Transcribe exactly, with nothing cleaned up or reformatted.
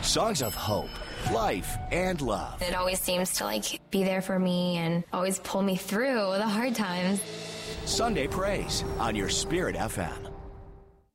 Songs of hope, life, and love. It always seems to, like, be there for me and always pull me through the hard times. Sunday Praise on your Spirit F M.